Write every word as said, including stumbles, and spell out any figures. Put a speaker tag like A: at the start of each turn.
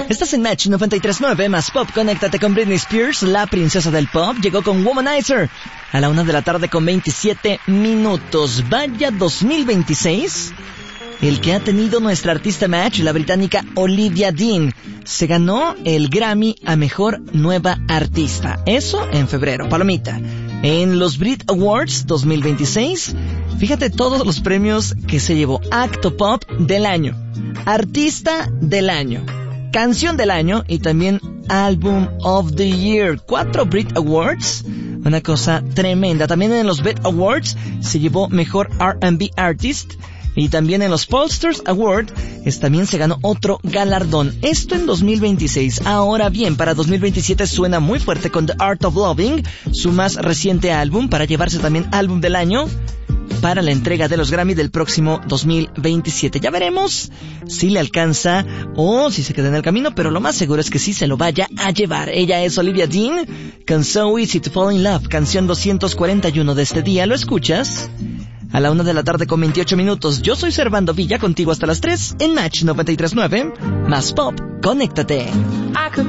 A: Estás en Match noventa y tres punto nueve más Pop. Conéctate con Britney Spears, la princesa del pop. Llegó con Womanizer a la una de la tarde con veintisiete minutos. Vaya dos mil veintiséis el que ha tenido nuestra artista Match, la británica Olivia Dean. Se ganó el Grammy a Mejor Nueva Artista. Eso en febrero, palomita. En los Brit Awards dos mil veintiséis, fíjate todos los premios que se llevó. Acto Pop del año, Artista del año, Canción del año y también Album of the Year. Cuatro Brit Awards, una cosa tremenda. También en los Brit Awards se llevó Mejor R and B Artist. Y también en los Pollsters Award es, también se ganó otro galardón. Esto en dos mil veintiséis. Ahora bien, para dos mil veintisiete suena muy fuerte con The Art of Loving, su más reciente álbum, para llevarse también álbum del año para la entrega de los Grammy del próximo dos mil veintisiete. Ya veremos si le alcanza o si se queda en el camino, pero lo más seguro es que sí se lo vaya a llevar. Ella es Olivia Dean con So Easy to Fall in Love, canción doscientos cuarenta y uno de este día. ¿Lo escuchas? A la una de la tarde con veintiocho minutos. Yo soy Servando Villa, contigo hasta las tres en Match noventa y tres punto nueve más Pop. Conéctate.